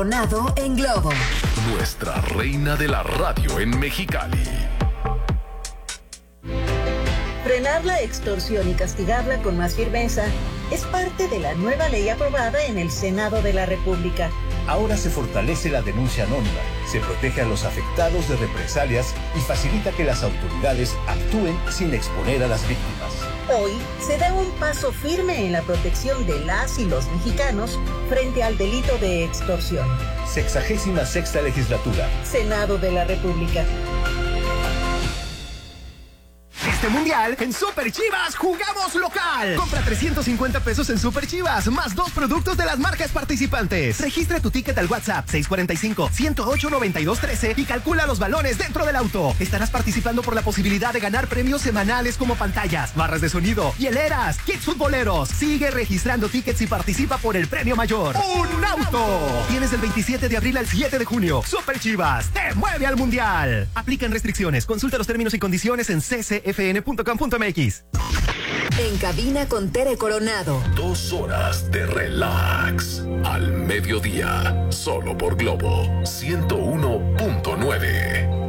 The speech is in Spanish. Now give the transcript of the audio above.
Coronado en Globo. Nuestra reina de la radio en Mexicali. Frenar la extorsión y castigarla con más firmeza es parte de la nueva ley aprobada en el Senado de la República. Ahora se fortalece la denuncia anónima, se protege a los afectados de represalias y facilita que las autoridades actúen sin exponer a las víctimas. Hoy se da un paso firme en la protección de las y los mexicanos frente al delito de extorsión. 66ª legislatura. Senado de la República. Este mundial, en Super Chivas jugamos local. Compra 350 pesos en Super Chivas, más 2 productos de las marcas participantes. Registra tu ticket al WhatsApp 645-108-9213 y calcula los balones dentro del auto. Estarás participando por la posibilidad de ganar premios semanales como pantallas, barras de sonido, hieleras, kits futboleros. Sigue registrando tickets y participa por el premio mayor. ¡Un auto! Tienes del 27 de abril al 7 de junio. Super Chivas te mueve al mundial. Aplican restricciones. Consulta los términos y condiciones en ccfn.com.mx. En cabina con Tere Coronado. 2 horas de relax. Al mediodía. Solo por Globo 101.9.